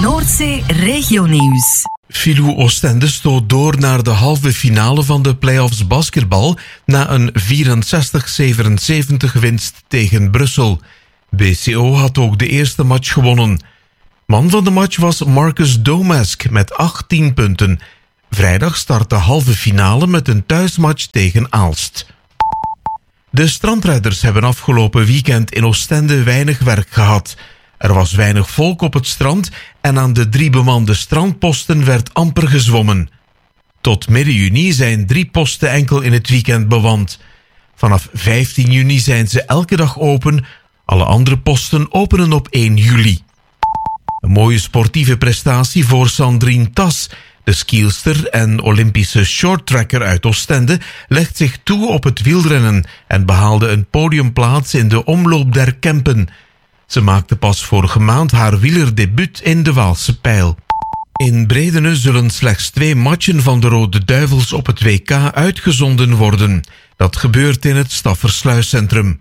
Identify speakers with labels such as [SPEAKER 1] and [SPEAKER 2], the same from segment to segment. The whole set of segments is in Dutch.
[SPEAKER 1] Noordzee Regionieuws.
[SPEAKER 2] Filou Oostende stoot door naar de halve finale van de play-offs basketbal na een 64-77 winst tegen Brussel. BCO had ook de eerste match gewonnen. Man van de match was Marcus Domask met 18 punten. Vrijdag start de halve finale met een thuismatch tegen Aalst. De strandrijders hebben afgelopen weekend in Oostende weinig werk gehad. Er was weinig volk op het strand en aan de 3 bemande strandposten werd amper gezwommen. Tot midden juni zijn 3 posten enkel in het weekend bemand. Vanaf 15 juni zijn ze elke dag open. Alle andere posten openen op 1 juli. Een mooie sportieve prestatie voor Sandrine Tas. De skielster en Olympische shorttracker uit Oostende legt zich toe op het wielrennen en behaalde een podiumplaats in de Omloop der Kempen. Ze maakte pas vorige maand haar wielerdebuut in de Waalse Pijl. In Bredene zullen slechts 2 matchen van de Rode Duivels op het WK uitgezonden worden. Dat gebeurt in het Staffersluiscentrum.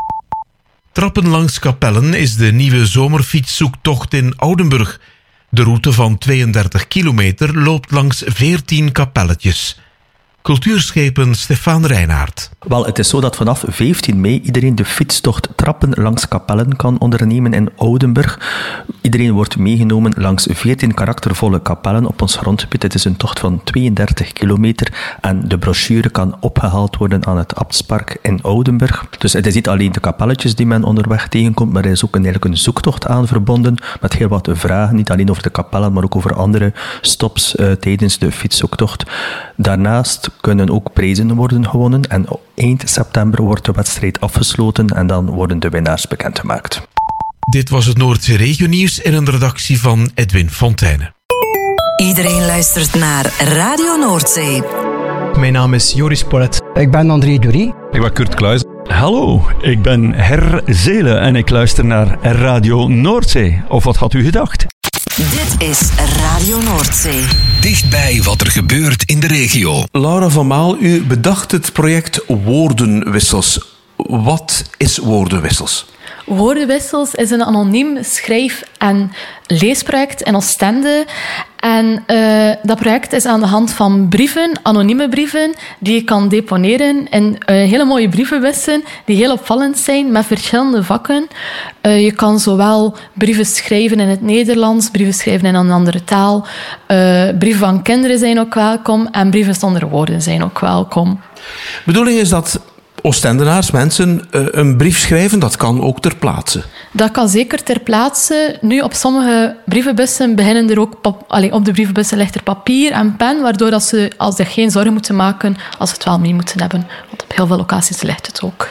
[SPEAKER 2] Trappen langs Kapellen is de nieuwe zomerfietszoektocht in Oudenburg. De route van 32 kilometer loopt langs 14 kapelletjes. Cultuurschepen Stefan Reinaert.
[SPEAKER 3] Wel, het is zo dat vanaf 15 mei iedereen de fietstocht Trappen langs Kapellen kan ondernemen in Oudenburg. Iedereen wordt meegenomen langs 14 karaktervolle kapellen op ons grondgebied. Het is een tocht van 32 kilometer en de brochure kan opgehaald worden aan het Abtspark in Oudenburg. Dus het is niet alleen de kapelletjes die men onderweg tegenkomt, maar er is ook eigenlijk een zoektocht aan verbonden met heel wat vragen, niet alleen over de kapellen, maar ook over andere stops tijdens de fietszoektocht. Daarnaast kunnen ook prijzen worden gewonnen en eind september wordt de wedstrijd afgesloten en dan worden de winnaars bekendgemaakt.
[SPEAKER 2] Dit was het Noordzee Regionieuws in een redactie van Edwin Fontijne.
[SPEAKER 1] Iedereen luistert naar Radio Noordzee.
[SPEAKER 4] Mijn naam is Joris Polet.
[SPEAKER 5] Ik ben André Dury.
[SPEAKER 6] Ik ben Kurt Kluijs. Hallo, ik ben Her Zelen en ik luister naar Radio Noordzee. Of wat had u gedacht?
[SPEAKER 1] Dit is Radio Noordzee.
[SPEAKER 7] Dichtbij wat er gebeurt in de regio.
[SPEAKER 2] Laura van Maal, u bedacht het project Woordenwissels. Wat is Woordenwissels?
[SPEAKER 8] Woordenwissels is een anoniem schrijf- en leesproject in Oostende. En dat project is aan de hand van brieven, anonieme brieven, die je kan deponeren in hele mooie brievenbussen die heel opvallend zijn met verschillende vakken. Je kan zowel brieven schrijven in het Nederlands, brieven schrijven in een andere taal. Brieven van kinderen zijn ook welkom en brieven zonder woorden zijn ook welkom.
[SPEAKER 2] De bedoeling is dat Oostendenaars, mensen, een brief schrijven, dat kan ook ter plaatse.
[SPEAKER 8] Dat kan zeker ter plaatse. Nu, op sommige brievenbussen beginnen er ook op de brievenbussen ligt er papier en pen, waardoor dat ze zich geen zorgen moeten maken als ze het wel mee moeten hebben. Want op heel veel locaties ligt het ook.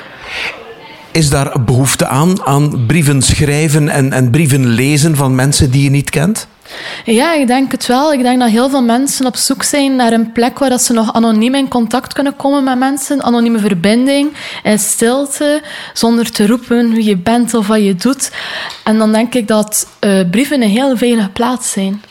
[SPEAKER 2] Is daar behoefte aan brieven schrijven en brieven lezen van mensen die je niet kent?
[SPEAKER 8] Ja, ik denk het wel. Ik denk dat heel veel mensen op zoek zijn naar een plek waar dat ze nog anoniem in contact kunnen komen met mensen. Anonieme verbinding, in stilte, zonder te roepen wie je bent of wat je doet. En dan denk ik dat brieven een heel veilige plaats zijn.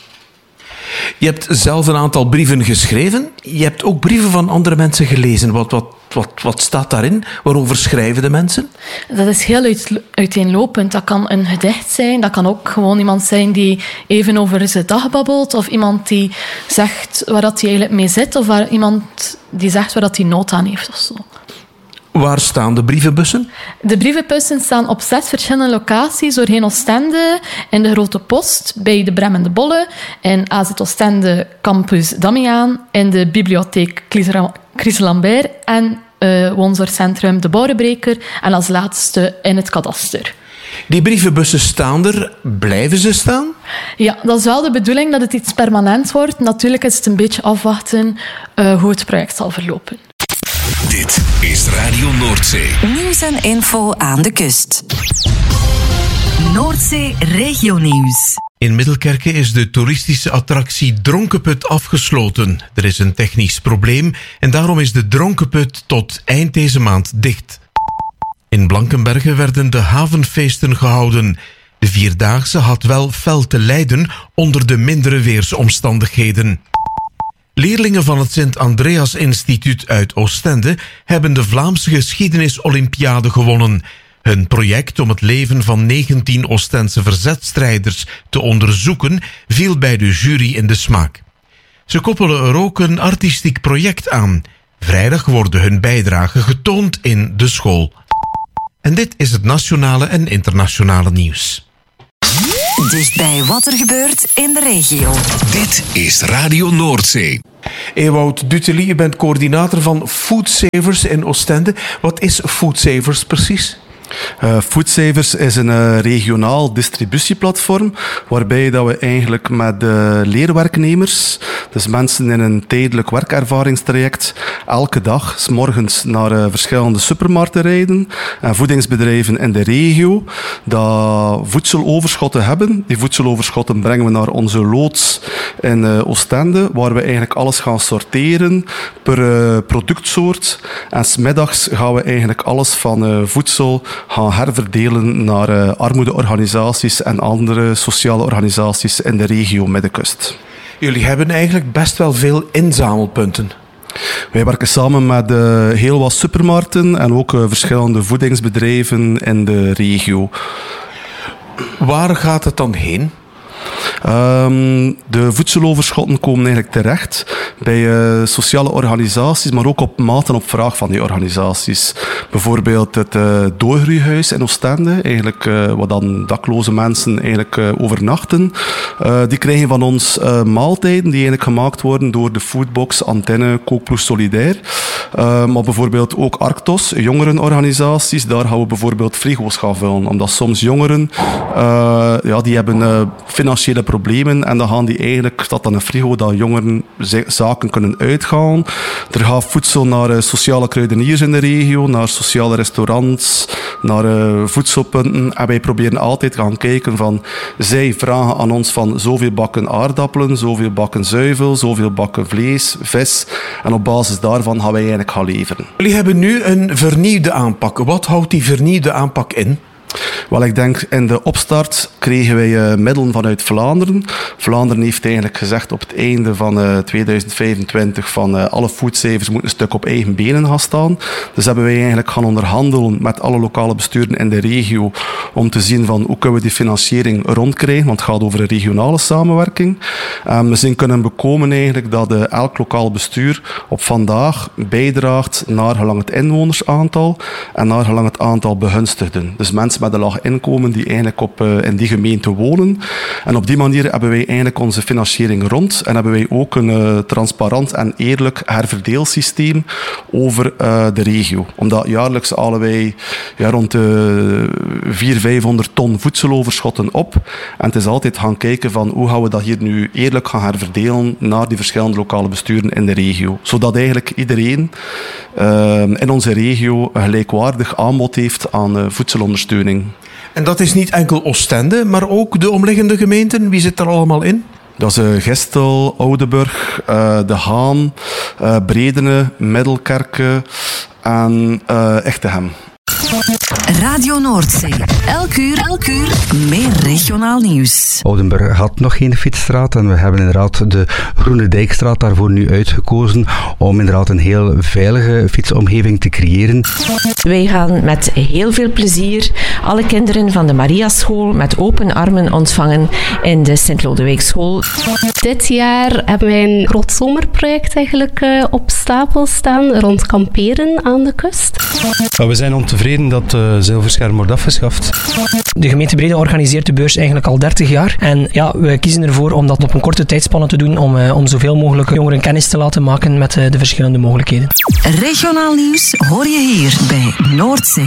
[SPEAKER 2] Je hebt zelf een aantal brieven geschreven. Je hebt ook brieven van andere mensen gelezen. Wat staat daarin? Waarover schrijven de mensen?
[SPEAKER 8] Dat is heel uiteenlopend. Dat kan een gedicht zijn. Dat kan ook gewoon iemand zijn die even over zijn dag babbelt. Of iemand die zegt waar dat hij eigenlijk mee zit. Of iemand die zegt waar dat hij nood aan heeft of zo.
[SPEAKER 2] Waar staan de brievenbussen?
[SPEAKER 8] De brievenbussen staan op 6 verschillende locaties doorheen Oostende. In de Grote Post, bij de Brem en de Bolle. In AZ Oostende Campus Damiaan. In de bibliotheek Chris Lambert. En woonzorgcentrum De Bouwbreker. En als laatste in het kadaster.
[SPEAKER 2] Die brievenbussen staan er. Blijven ze staan?
[SPEAKER 8] Ja, dat is wel de bedoeling dat het iets permanent wordt. Natuurlijk is het een beetje afwachten hoe het project zal verlopen.
[SPEAKER 7] Dit is Radio Noordzee.
[SPEAKER 1] Nieuws en info aan de kust. Noordzee Regionieuws.
[SPEAKER 2] In Middelkerke is de toeristische attractie Dronkenput afgesloten. Er is een technisch probleem en daarom is de Dronkenput tot eind deze maand dicht. In Blankenberge werden de havenfeesten gehouden. De Vierdaagse had wel fel te lijden onder de mindere weersomstandigheden. Leerlingen van het Sint-Andreas Instituut uit Oostende hebben de Vlaamse Geschiedenis-Olympiade gewonnen. Hun project om het leven van 19 Oostense verzetstrijders te onderzoeken viel bij de jury in de smaak. Ze koppelen er ook een artistiek project aan. Vrijdag worden hun bijdragen getoond in de school. En dit is het nationale en internationale nieuws.
[SPEAKER 1] Dichtbij wat er gebeurt in de regio.
[SPEAKER 7] Dit is Radio Noordzee.
[SPEAKER 2] Ewout Dutely, je bent coördinator van Food Savers in Oostende. Wat is Food Savers precies?
[SPEAKER 5] Food Savers is een regionaal distributieplatform waarbij dat we eigenlijk met leerwerknemers, dus mensen in een tijdelijk werkervaringstraject, elke dag 's morgens naar verschillende supermarkten rijden en voedingsbedrijven in de regio dat voedseloverschotten hebben. Die voedseloverschotten brengen we naar onze loods in Oostende, waar we eigenlijk alles gaan sorteren per productsoort. En 's middags gaan we eigenlijk alles van voedsel gaan herverdelen naar armoedeorganisaties en andere sociale organisaties in de regio Middenkust.
[SPEAKER 2] Jullie hebben eigenlijk best wel veel inzamelpunten.
[SPEAKER 5] Wij werken samen met heel wat supermarkten en ook verschillende voedingsbedrijven in de regio.
[SPEAKER 2] Waar gaat het dan heen?
[SPEAKER 5] De voedseloverschotten komen eigenlijk terecht bij sociale organisaties, maar ook op maat en op vraag van die organisaties. Bijvoorbeeld het doorgroeihuis in Oostende, eigenlijk, waar dan dakloze mensen eigenlijk, overnachten. Die krijgen van ons maaltijden die eigenlijk gemaakt worden door de Foodbox, Antenne, Kookploeg Solidair. Maar bijvoorbeeld ook Arctos, jongerenorganisaties, daar gaan we bijvoorbeeld frigo's gaan vullen. Omdat soms jongeren, die hebben financiële problemen en dan gaan die eigenlijk, staat dan een frigo dat jongeren zaken kunnen uitgaan. Er gaat voedsel naar sociale kruideniers in de regio, naar sociale restaurants, naar voedselpunten. En wij proberen altijd te gaan kijken van, zij vragen aan ons van zoveel bakken aardappelen, zoveel bakken zuivel, zoveel bakken vlees, vis. En op basis daarvan gaan wij eigenlijk gaan leveren.
[SPEAKER 2] Jullie hebben nu een vernieuwde aanpak. Wat houdt die vernieuwde aanpak in?
[SPEAKER 5] Wel, ik denk in de opstart kregen wij middelen vanuit Vlaanderen. Vlaanderen heeft eigenlijk gezegd op het einde van 2025 van alle foodsavers moeten een stuk op eigen benen gaan staan. Dus hebben wij eigenlijk gaan onderhandelen met alle lokale besturen in de regio om te zien van hoe kunnen we die financiering rondkrijgen, want het gaat over een regionale samenwerking. We zijn kunnen bekomen eigenlijk dat elk lokaal bestuur op vandaag bijdraagt naar gelang het inwonersaantal en naar gelang het aantal begunstigden. Dus mensen met een laag inkomen die eigenlijk in die gemeente wonen. En op die manier hebben wij eigenlijk onze financiering rond en hebben wij ook een transparant en eerlijk herverdeelsysteem over de regio. Omdat jaarlijks halen wij rond de 400-500 ton voedseloverschotten op. En het is altijd gaan kijken van hoe gaan we dat hier nu eerlijk gaan herverdelen naar die verschillende lokale besturen in de regio. Zodat eigenlijk iedereen in onze regio een gelijkwaardig aanbod heeft aan voedselondersteuning.
[SPEAKER 2] En dat is niet enkel Oostende, maar ook de omliggende gemeenten. Wie zit er allemaal in?
[SPEAKER 5] Dat is Gestel, Oudenburg, De Haan, Bredene, Middelkerke en Echtegem.
[SPEAKER 1] Radio Noordzee. Elk uur meer regionaal nieuws.
[SPEAKER 9] Oudenburg had nog geen fietsstraat en we hebben inderdaad de Groene Dijkstraat daarvoor nu uitgekozen om inderdaad een heel veilige fietsomgeving te creëren.
[SPEAKER 10] Wij gaan met heel veel plezier alle kinderen van de Mariaschool met open armen ontvangen in de Sint-Lodewijkschool.
[SPEAKER 11] Dit jaar hebben wij een groot zomerproject eigenlijk op stapel staan rond kamperen aan de kust.
[SPEAKER 4] We zijn ontevreden dat de zilverscherm wordt afgeschaft.
[SPEAKER 12] De gemeente Breda organiseert de beurs eigenlijk al 30 jaar. En ja, we kiezen ervoor om dat op een korte tijdspanne te doen om zoveel mogelijk jongeren kennis te laten maken met de verschillende mogelijkheden.
[SPEAKER 1] Regionaal nieuws hoor je hier bij Noordzee.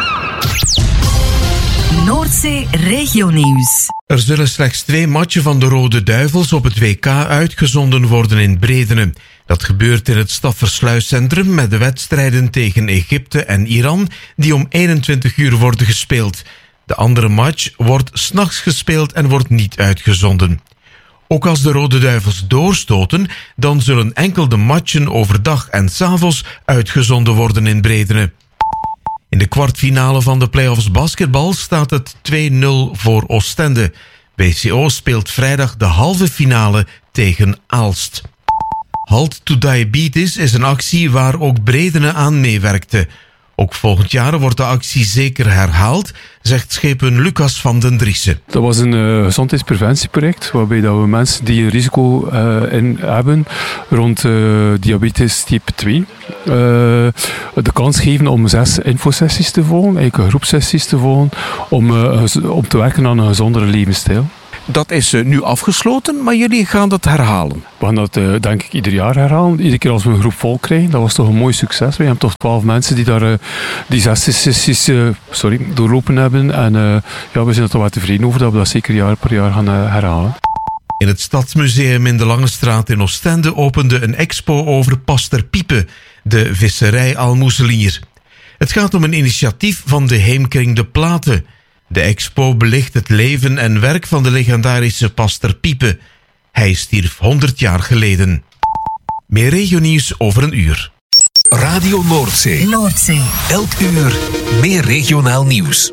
[SPEAKER 1] Noordzee Regionieuws.
[SPEAKER 2] Er zullen slechts 2 matchen van de Rode Duivels op het WK uitgezonden worden in Bredene. Dat gebeurt in het Staffersluiscentrum met de wedstrijden tegen Egypte en Iran die om 21 uur worden gespeeld. De andere match wordt 's nachts gespeeld en wordt niet uitgezonden. Ook als de Rode Duivels doorstoten, dan zullen enkel de matchen overdag en 's avonds uitgezonden worden in Bredene. In de kwartfinale van de play-offs basketbal staat het 2-0 voor Oostende. BCO speelt vrijdag de halve finale tegen Aalst. Halt to Diabetes is een actie waar ook Bredene aan meewerkte. Ook volgend jaar wordt de actie zeker herhaald, zegt schepen Lucas van den Driessen.
[SPEAKER 13] Dat was een gezondheidspreventieproject waarbij dat we mensen die een risico in hebben rond diabetes type 2 de kans geven om 6 infosessies te volgen, eigenlijk groepsessies te volgen, om te werken aan een gezondere levensstijl.
[SPEAKER 14] Dat is nu afgesloten, maar jullie gaan dat herhalen.
[SPEAKER 13] We gaan dat denk ik ieder jaar herhalen. Iedere keer als we een groep vol krijgen, dat was toch een mooi succes. We hebben toch 12 mensen die daar die 6 sessies doorlopen hebben. En we zijn er toch wel tevreden over dat we dat zeker jaar per jaar gaan herhalen.
[SPEAKER 2] In het Stadsmuseum in de Langestraat in Oostende opende een expo over Paster Piepe, de visserij-almoezenier. Het gaat om een initiatief van de Heemkring De Platen. De expo belicht het leven en werk van de legendarische Paster Piepe. Hij stierf 100 jaar geleden. Meer regionieuws over een uur.
[SPEAKER 7] Radio Noordzee. Elk uur meer regionaal nieuws.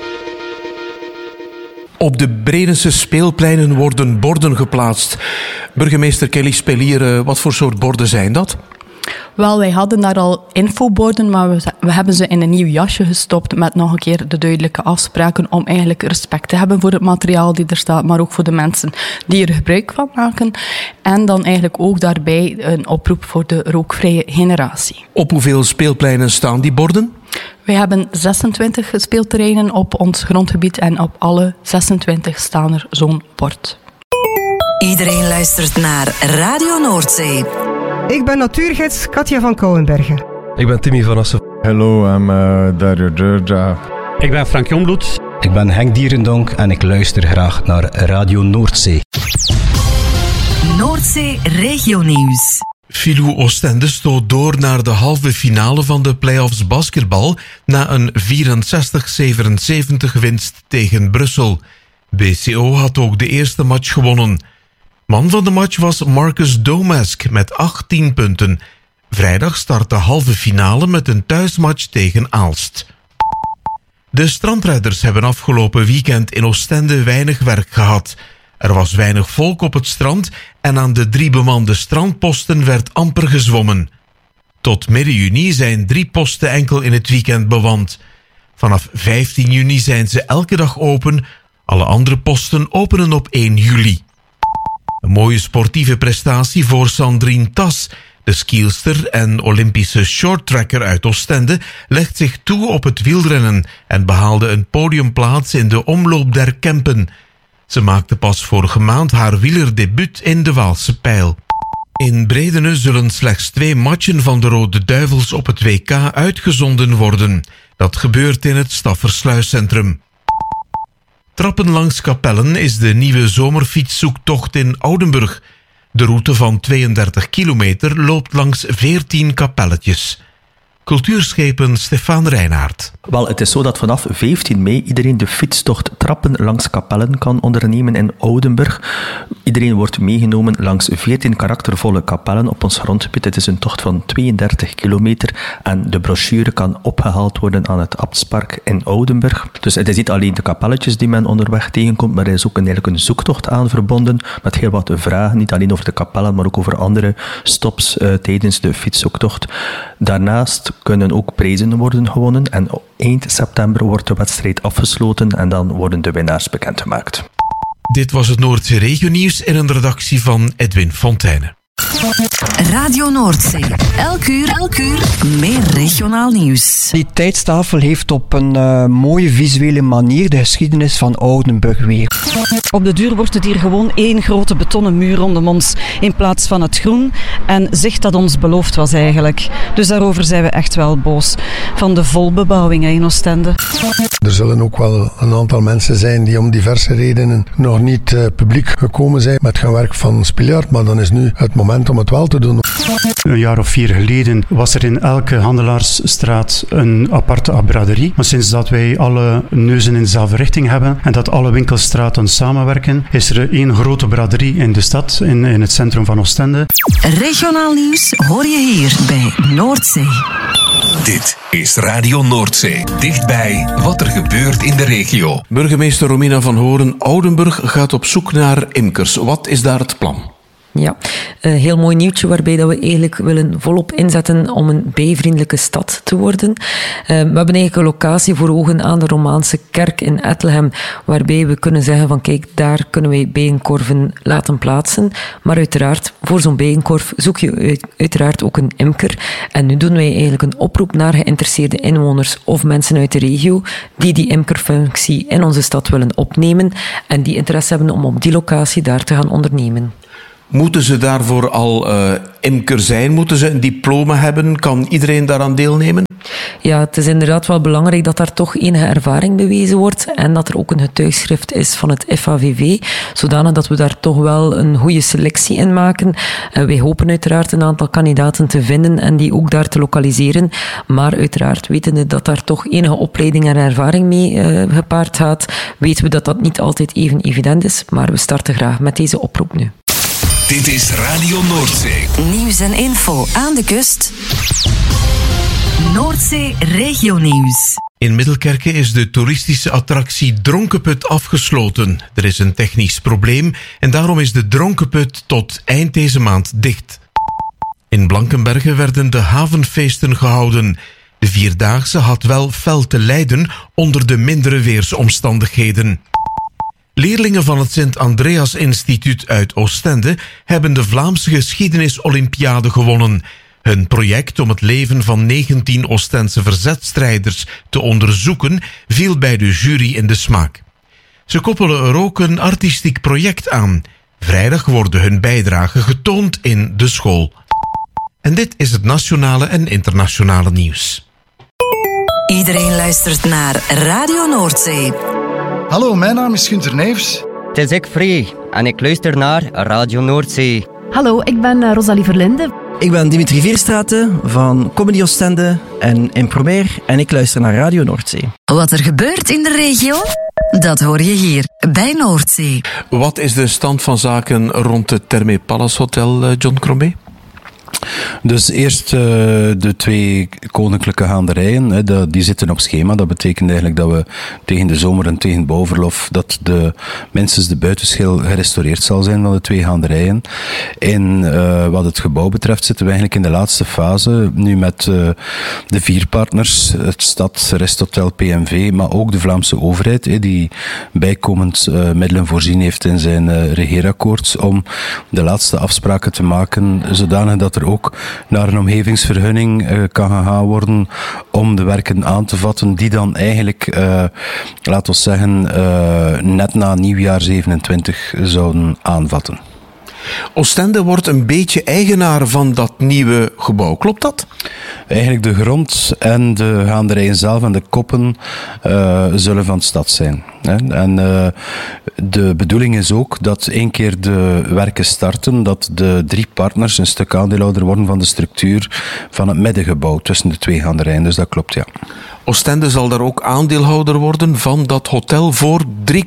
[SPEAKER 14] Op de Bredense speelpleinen worden borden geplaatst. Burgemeester Kelly Spelier, wat voor soort borden zijn dat?
[SPEAKER 15] Wel, wij hadden daar al infoborden, maar we hebben ze in een nieuw jasje gestopt met nog een keer de duidelijke afspraken om eigenlijk respect te hebben voor het materiaal die er staat, maar ook voor de mensen die er gebruik van maken. En dan eigenlijk ook daarbij een oproep voor de rookvrije generatie.
[SPEAKER 14] Op hoeveel speelpleinen staan die borden?
[SPEAKER 15] Wij hebben 26 speelterreinen op ons grondgebied en op alle 26 staan er zo'n bord.
[SPEAKER 1] Iedereen luistert naar Radio Noordzee.
[SPEAKER 16] Ik ben natuurgids Katja van Kouwenbergen.
[SPEAKER 17] Ik ben Timmy van Assen.
[SPEAKER 18] Hello, I'm Dario Georgia.
[SPEAKER 19] Ik ben Frank Jongbloed.
[SPEAKER 20] Ik ben Henk Dierendonk en ik luister graag naar Radio Noordzee.
[SPEAKER 1] Noordzee regionieuws.
[SPEAKER 2] Filou Oostende stoot door naar de halve finale van de play-offs basketbal na een 64-77 winst tegen Brussel. BCO had ook de eerste match gewonnen. Man van de match was Marcus Domask met 18 punten. Vrijdag start de halve finale met een thuismatch tegen Aalst. De strandrijders hebben afgelopen weekend in Oostende weinig werk gehad. Er was weinig volk op het strand en aan de 3 bemande strandposten werd amper gezwommen. Tot midden juni zijn 3 posten enkel in het weekend bemand. Vanaf 15 juni zijn ze elke dag open. Alle andere posten openen op 1 juli. Een mooie sportieve prestatie voor Sandrine Tas. De skielster en Olympische shorttracker uit Oostende legt zich toe op het wielrennen en behaalde een podiumplaats in de Omloop der Kempen. Ze maakte pas vorige maand haar wielerdebuut in de Waalse Pijl. In Bredene zullen slechts 2 matchen van de Rode Duivels op het WK uitgezonden worden. Dat gebeurt in het Staffersluiscentrum. Trappen langs Kapellen is de nieuwe zomerfietszoektocht in Oudenburg. De route van 32 kilometer loopt langs 14 kapelletjes. Cultuurschepen Stefan Reinaert.
[SPEAKER 3] Wel, het is zo dat vanaf 15 mei iedereen de fietstocht Trappen langs Kapellen kan ondernemen in Oudenburg. Iedereen wordt meegenomen langs 14 karaktervolle kapellen op ons grondgebied. Het is een tocht van 32 kilometer en de brochure kan opgehaald worden aan het Abtspark in Oudenburg. Dus het is niet alleen de kapelletjes die men onderweg tegenkomt, maar er is ook eigenlijk een zoektocht aan verbonden met heel wat vragen, niet alleen over de kapellen, maar ook over andere stops tijdens de fietszoektocht. Daarnaast kunnen ook prijzen worden gewonnen en eind september wordt de wedstrijd afgesloten en dan worden de winnaars bekendgemaakt.
[SPEAKER 2] Dit was het Noordzee regionieuws in een redactie van Edwin Fontijne.
[SPEAKER 1] Radio Noordzee. Elk uur meer regionaal nieuws.
[SPEAKER 16] Die tijdstafel heeft op een mooie visuele manier de geschiedenis van Oudenburg weer.
[SPEAKER 21] Op de duur wordt het hier gewoon 1 grote betonnen muur rondom ons in plaats van het groen en zicht dat ons beloofd was eigenlijk. Dus daarover zijn we echt wel boos. Van de volbebouwing in Oostende.
[SPEAKER 18] Er zullen ook wel een aantal mensen zijn die om diverse redenen nog niet publiek gekomen zijn met hun werk van Spiljart, maar dan is nu het moment om het wel te doen.
[SPEAKER 19] Een jaar of 4 geleden was er in elke handelaarsstraat een aparte braderie. Maar sinds dat wij alle neuzen in dezelfde richting hebben en dat alle winkelstraten samenwerken, is er 1 grote braderie in de stad, in het centrum van Oostende.
[SPEAKER 1] Regionaal nieuws hoor je hier bij Noordzee.
[SPEAKER 7] Dit is Radio Noordzee. Dichtbij wat er gebeurt in de regio.
[SPEAKER 14] Burgemeester Romina van Horen, Oudenburg gaat op zoek naar imkers. Wat is daar het plan?
[SPEAKER 17] Ja, een heel mooi nieuwtje waarbij dat we eigenlijk willen volop inzetten om een bijvriendelijke stad te worden. We hebben eigenlijk een locatie voor ogen aan de Romaanse kerk in Ettelhem, waarbij we kunnen zeggen van kijk, daar kunnen wij bijenkorven laten plaatsen. Maar uiteraard, voor zo'n bijenkorf zoek je uiteraard ook een imker. En nu doen wij eigenlijk een oproep naar geïnteresseerde inwoners of mensen uit de regio die imkerfunctie in onze stad willen opnemen en die interesse hebben om op die locatie daar te gaan ondernemen.
[SPEAKER 14] Moeten ze daarvoor al imker zijn? Moeten ze een diploma hebben? Kan iedereen daaraan deelnemen?
[SPEAKER 17] Ja, het is inderdaad wel belangrijk dat daar toch enige ervaring bewezen wordt en dat er ook een getuigschrift is van het FAVV, zodanig dat we daar toch wel een goede selectie in maken. Wij hopen uiteraard een aantal kandidaten te vinden en die ook daar te lokaliseren, maar uiteraard wetende dat daar toch enige opleiding en ervaring mee gepaard gaat, weten we dat dat niet altijd even evident is, maar we starten graag met deze oproep nu.
[SPEAKER 7] Dit is Radio Noordzee.
[SPEAKER 1] Nieuws en info aan de kust. Noordzee Regionieuws.
[SPEAKER 2] In Middelkerke is de toeristische attractie Dronkenput afgesloten. Er is een technisch probleem en daarom is de Dronkenput tot eind deze maand dicht. In Blankenberge werden de havenfeesten gehouden. De vierdaagse had wel fel te lijden onder de mindere weersomstandigheden. Leerlingen van het Sint-Andreas-instituut uit Oostende hebben de Vlaamse Geschiedenis-Olympiade gewonnen. Hun project om het leven van 19 Oostense verzetstrijders te onderzoeken viel bij de jury in de smaak. Ze koppelen er ook een artistiek project aan. Vrijdag worden hun bijdragen getoond in de school. En dit is het nationale en internationale nieuws.
[SPEAKER 1] Iedereen luistert naar Radio Noordzee.
[SPEAKER 22] Hallo, mijn naam is Gunther Neefs.
[SPEAKER 23] Het is ik Free en ik luister naar Radio Noordzee.
[SPEAKER 24] Hallo, ik ben Rosalie Verlinde.
[SPEAKER 25] Ik ben Dimitri Vierstraten van Comedy Oostende en Impromer en ik luister naar Radio Noordzee.
[SPEAKER 1] Wat er gebeurt in de regio, dat hoor je hier bij Noordzee.
[SPEAKER 14] Wat is de stand van zaken rond het Therme Palace Hotel, John Crombé?
[SPEAKER 26] Dus eerst de 2 koninklijke gaanderijen, die zitten op schema. Dat betekent eigenlijk dat we tegen de zomer en tegen het bouwverlof dat minstens de buitenschil gerestaureerd zal zijn van de 2 gaanderijen. En wat het gebouw betreft zitten we eigenlijk in de laatste fase, nu met de 4 partners, het Stad, Resthotel, PMV, maar ook de Vlaamse overheid, die bijkomend middelen voorzien heeft in zijn regeerakkoord, om de laatste afspraken te maken, zodanig dat er ook naar een omgevingsvergunning kan gegaan worden om de werken aan te vatten die dan eigenlijk, laten we zeggen, net na nieuwjaar 27 zouden aanvatten.
[SPEAKER 14] Oostende wordt een beetje eigenaar van dat nieuwe gebouw, klopt dat?
[SPEAKER 26] Eigenlijk de grond en de gaanderijen zelf en de koppen zullen van de stad zijn. En de bedoeling is ook dat 1 keer de werken starten, dat de 3 partners een stuk aandeelhouder worden van de structuur van het middengebouw tussen de 2 gaanderijen. Dus dat klopt, ja.
[SPEAKER 14] Oostende zal daar ook aandeelhouder worden van dat hotel voor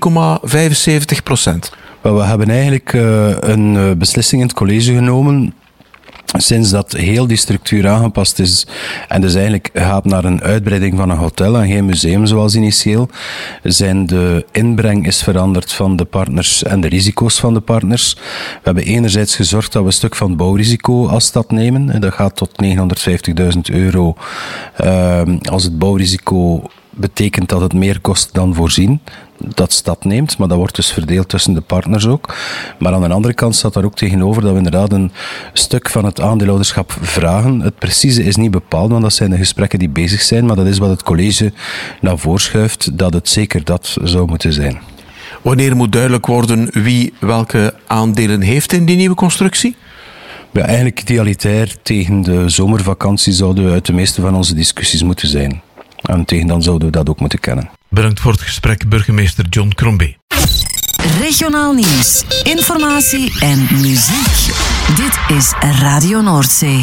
[SPEAKER 14] 3,75%.
[SPEAKER 26] We hebben eigenlijk een beslissing in het college genomen sinds dat heel die structuur aangepast is en dus eigenlijk gaat naar een uitbreiding van een hotel en geen museum zoals initieel, zijn de inbreng is veranderd van de partners en de risico's van de partners. We hebben enerzijds gezorgd dat we een stuk van het bouwrisico als stad nemen. En dat gaat tot €950.000 als het bouwrisico betekent dat het meer kost dan voorzien. Dat stad neemt, maar dat wordt dus verdeeld tussen de partners ook. Maar aan de andere kant staat daar ook tegenover dat we inderdaad een stuk van het aandeelhouderschap vragen. Het precieze is niet bepaald, want dat zijn de gesprekken die bezig zijn, maar dat is wat het college naar voren schuift, dat het zeker dat zou moeten zijn.
[SPEAKER 14] Wanneer moet duidelijk worden wie welke aandelen heeft in die nieuwe constructie?
[SPEAKER 26] Ja, eigenlijk idealitair tegen de zomervakantie zouden we uit de meeste van onze discussies moeten zijn. En tegen dan zouden we dat ook moeten kennen.
[SPEAKER 2] Bedankt voor het gesprek, burgemeester John Crombé.
[SPEAKER 1] Regionaal nieuws, informatie en muziek. Dit is Radio Noordzee.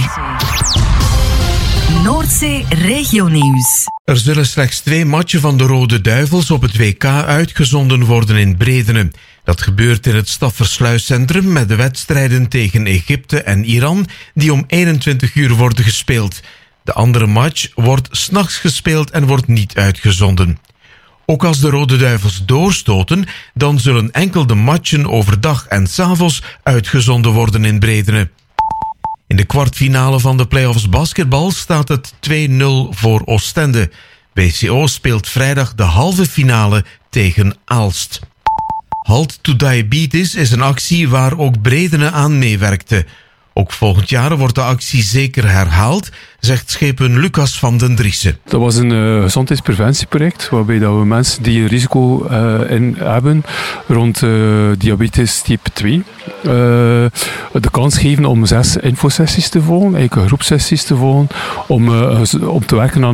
[SPEAKER 1] Noordzee Regionieuws.
[SPEAKER 2] Er zullen slechts 2 matchen van de Rode Duivels op het WK uitgezonden worden in Bredene. Dat gebeurt in het Staffersluiscentrum met de wedstrijden tegen Egypte en Iran, die om 21 uur worden gespeeld. De andere match wordt 's nachts gespeeld en wordt niet uitgezonden. Ook als de Rode Duivels doorstoten, dan zullen enkel de matchen overdag en 's avonds uitgezonden worden in Bredene. In de kwartfinale van de play-offs basketbal staat het 2-0 voor Oostende. BCO speelt vrijdag de halve finale tegen Aalst. Halt to Diabetes is een actie waar ook Bredene aan meewerkte. Ook volgend jaar wordt de actie zeker herhaald, zegt schepen Lucas van den Driessen.
[SPEAKER 13] Dat was een gezondheidspreventieproject waarbij dat we mensen die een risico in hebben rond diabetes type 2 de kans geven om 6 infosessies te volgen, eigenlijk groepsessies te volgen, om te werken aan